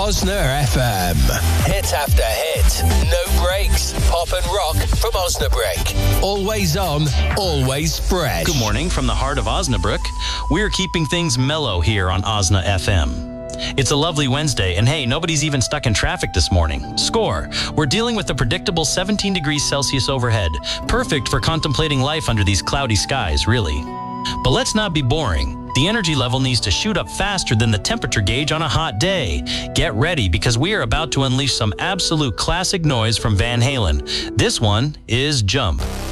Osna FM. Hit after hit. No breaks. Pop and rock from Osnabrück. Always on, always fresh. Good morning from the heart of Osnabrück. We're keeping things mellow here on Osna FM. It's a lovely Wednesday, and hey, nobody's even stuck in traffic this morning. Score. We're dealing with a predictable 17 degrees Celsius overhead. Perfect for contemplating life under these cloudy skies, really. But let's not be boring. The energy level needs to shoot up faster than the temperature gauge on a hot day. Get ready, because we are about to unleash some absolute classic noise from Van Halen. This one is Jump.